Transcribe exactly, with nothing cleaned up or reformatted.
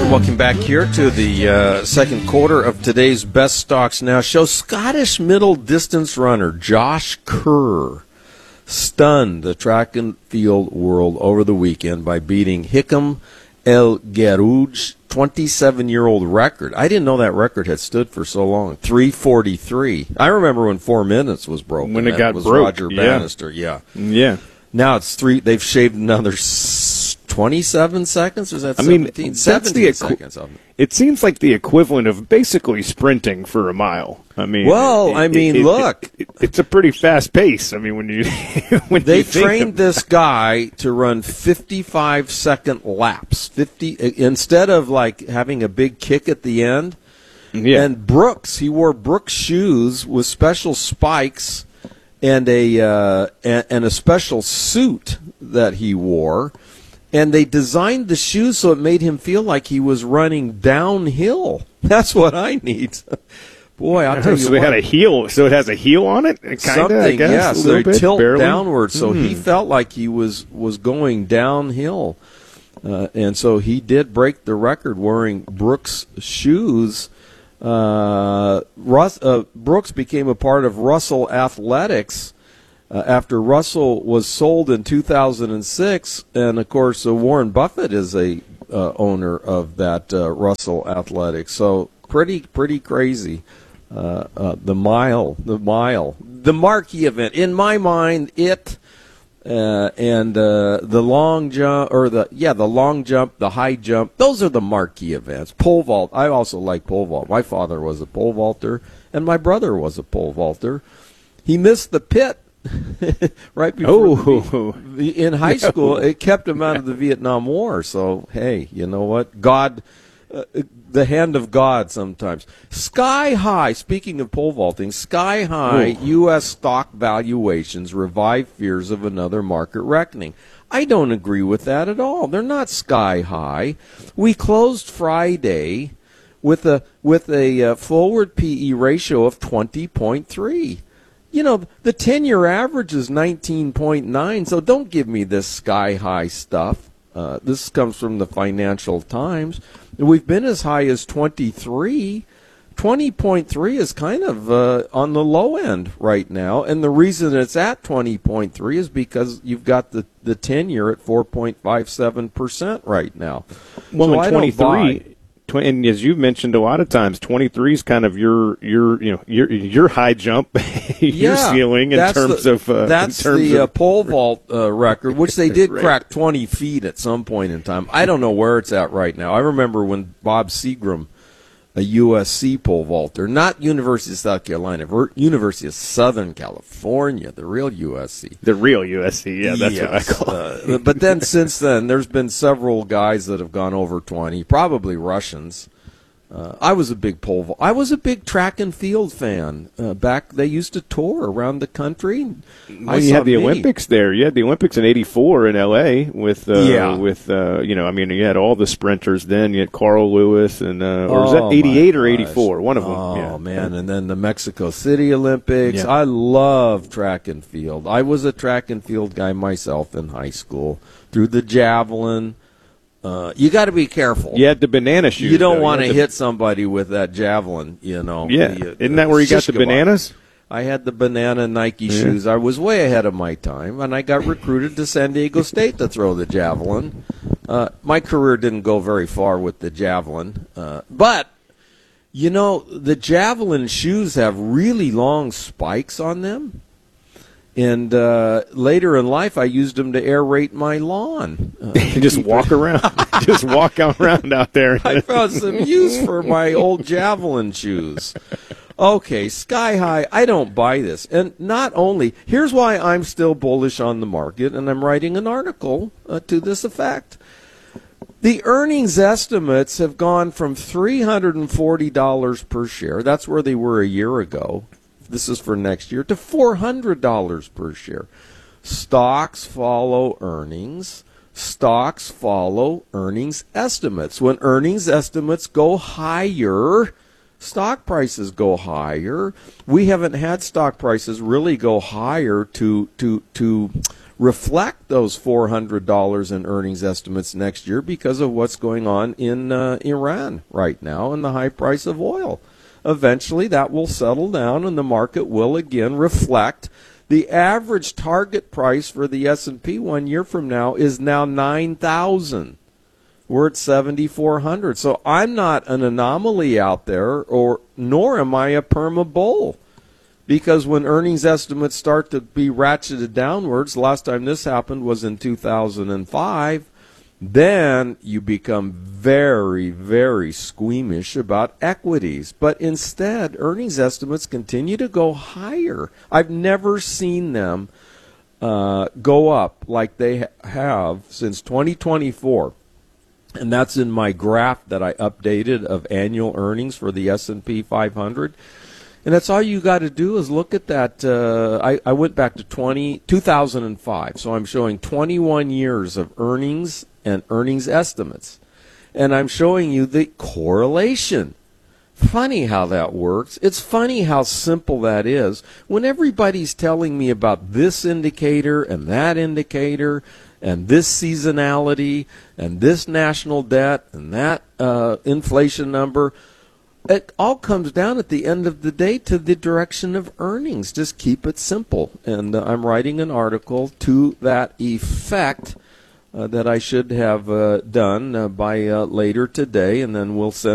And welcome back here to the uh, second quarter of today's Best Stocks Now show. Scottish middle distance runner Josh Kerr stunned the track and field world over the weekend by beating Hikam El Guerrouj twenty-seven-year-old record. I didn't know that record had stood for so long. three forty-three. I remember when four minutes was broken. When it that got was broke. Roger yeah. Bannister. Yeah. Yeah. Now it's three. They've shaved another twenty-seven seconds. Or is that I mean, seventeen? that's seventeen the equi- seconds of it. It seems like the equivalent of basically sprinting for a mile. I mean, well, it, I mean, it, look, it, it, it's a pretty fast pace. I mean, when you when they you think trained of this guy to run fifty-five second laps, fifty instead of like having a big kick at the end. Yeah. And Brooks, he wore Brooks shoes with special spikes and a uh, and, and a special suit that he wore. And they designed the shoes so it made him feel like he was running downhill. That's what I need. Boy, I'll tell you so what. it had a heel, so it has a heel on it. Kinda, Something, I guess, yeah. a So little they bit, tilt barely. downward, so Mm. he felt like he was was going downhill, uh, and so he did break the record wearing Brooks shoes. Uh, Russ, uh, Brooks became a part of Russell Athletics. Uh, after Russell was sold in two thousand six, and of course uh, Warren Buffett is a uh, owner of that uh, Russell Athletics. So pretty pretty crazy. Uh, uh, the mile, the mile, the marquee event in my mind. It uh, and uh, the long jump or the yeah the long jump, the high jump. Those are the marquee events. Pole vault. I also like pole vault. My father was a pole vaulter, and my brother was a pole vaulter. He missed the pit. right before oh. the, in high school, it kept him out of the Vietnam War. So, hey, you know what? God, uh, the hand of God sometimes. Sky high, speaking of pole vaulting, sky high Ooh. U S stock valuations revive fears of another market reckoning. I don't agree with that at all. They're not sky high. We closed Friday with a, with a uh, forward P E ratio of twenty point three. You know, the ten-year average is nineteen point nine, so don't give me this sky-high stuff. Uh, this comes from the Financial Times. We've been as high as twenty-three. twenty point three is kind of uh, on the low end right now, and the reason it's at twenty point three is because you've got the, the ten-year at four point five seven percent right now. Well, so in I twenty-three... don't buy. And as you've mentioned a lot of times, twenty-three is kind of your your you know your your high jump, your yeah, ceiling in terms the, of uh, that's in terms the of, uh, pole vault uh, record, which they did right. crack twenty feet at some point in time. I don't know where it's at right now. I remember when Bob Seagram, a U S C pole vaulter, not University of South Carolina, University of Southern California, the real U S C. The real U S C, yeah, that's yes. what I call it. uh, but then since then, there's been several guys that have gone over twenty, probably Russians. Uh, I was a big pole vault. I was a big track and field fan. Uh, back, they used to tour around the country. Well, I you saw had the many. Olympics there. You had the Olympics in eighty-four in L A with uh, Yeah. with uh, you know, I mean, you had all the sprinters then. You had Carl Lewis and uh, or was Oh, that eighty-eight or my eighty-four? gosh. One of them. Oh yeah. man! And then the Mexico City Olympics. Yeah. I love track and field. I was a track and field guy myself in high school. Through the javelin. Uh, you got to be careful. You had the banana shoes. You don't though. want to had hit somebody with that javelin. You know. The, yeah. The, uh, Isn't that where you got the shish kebab. bananas? I had the banana Nike Yeah. shoes. I was way ahead of my time, and I got recruited to San Diego State to throw the javelin. Uh, my career didn't go very far with the javelin, uh, but you know the javelin shoes have really long spikes on them. And uh, later in life, I used them to aerate my lawn. Uh, You just walk around, just walk around out there. I found some use for my old javelin shoes. Okay, sky high. I don't buy this. And not only, here's why I'm still bullish on the market, and I'm writing an article uh, to this effect. The earnings estimates have gone from three hundred forty dollars per share, that's where they were a year ago, this is for next year, to four hundred dollars per share. Stocks follow earnings. Stocks follow earnings estimates. When earnings estimates go higher, stock prices go higher. We haven't had stock prices really go higher to to to reflect those four hundred dollars in earnings estimates next year because of what's going on in uh, Iran right now and the high price of oil. Eventually that will settle down and the market will again reflect. The average target price for the S and P one year from now is now nine thousand. We're at seventy-four hundred. So I'm not an anomaly out there, or nor am I a perma bull. Because when earnings estimates start to be ratcheted downwards, last time this happened was in two thousand five, then you become very, very squeamish about equities. But instead, earnings estimates continue to go higher. I've never seen them uh, go up like they ha- have since twenty twenty-four. And that's in my graph that I updated of annual earnings for the S and P five hundred. And that's all you got to do is look at that. Uh, I, I went back to twenty, two thousand five, so I'm showing twenty-one years of earnings and earnings estimates. And I'm showing you the correlation. Funny how that works. It's funny how simple that is. When everybody's telling me about this indicator and that indicator and this seasonality and this national debt and that uh, inflation number, it all comes down at the end of the day to the direction of earnings. Just keep it simple. And uh, I'm writing an article to that effect uh, that I should have uh, done uh, by uh, later today, and then we'll send